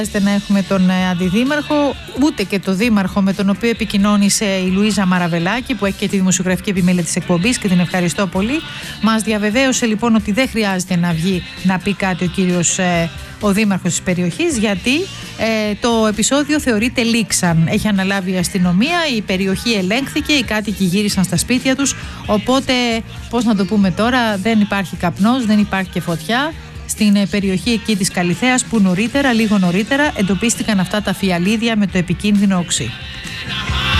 Να έχουμε τον αντιδήμαρχο, ούτε και τον δήμαρχο με τον οποίο επικοινώνησε η Λουίζα Μαραβελάκη, που έχει και τη δημοσιογραφική επιμέλεια της εκπομπής και την ευχαριστώ πολύ. Μας διαβεβαίωσε λοιπόν ότι δεν χρειάζεται να βγει να πει κάτι ο κύριος ο δήμαρχος της περιοχής, γιατί το επεισόδιο θεωρείται λήξαν. Έχει αναλάβει η αστυνομία, η περιοχή ελέγχθηκε, οι κάτοικοι γύρισαν στα σπίτια τους, οπότε πώς να το πούμε τώρα, δεν υπάρχει καπνός, δεν υπάρχει και φωτιά στην περιοχή εκεί της Καλιθέας, που λίγο νωρίτερα εντοπίστηκαν αυτά τα φιαλίδια με το επικίνδυνο οξύ.